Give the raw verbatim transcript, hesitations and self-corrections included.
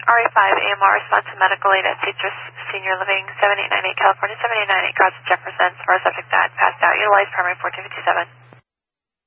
R A five A M R, respond to medical aid at Citrus Senior Living, seven eight nine eight California, seven eight nine eight Carlson Jefferson, for a subject that passed out. Utilize primary fourteen fifty-seven.